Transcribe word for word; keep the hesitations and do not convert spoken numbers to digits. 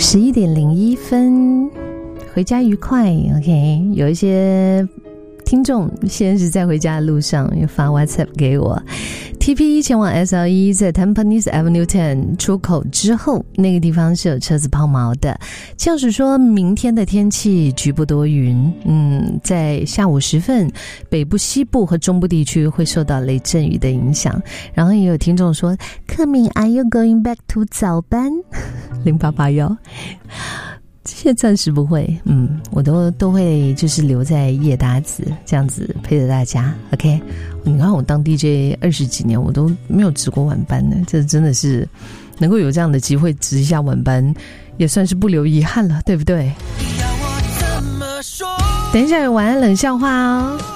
十一点零一分，回家愉快。 OK， 有一些听众现在是在回家的路上，又发 WhatsApp 给我。 T P 前往 S L E 在 Tampines Avenue 十出口之后，那个地方是有车子抛锚的。教授说明天的天气局部多云，嗯，在下午时分北部西部和中部地区会受到雷阵雨的影响。然后也有听众说，克敏 Are you going back to 早班零八八一，现在暂时不会，嗯，我都都会就是留在夜搭子这样子陪着大家。 OK， 你看我当 D J 二十几年，我都没有值过晚班呢，这真的是能够有这样的机会值一下晚班，也算是不留遗憾了，对不对？等一下有晚安冷笑话哦。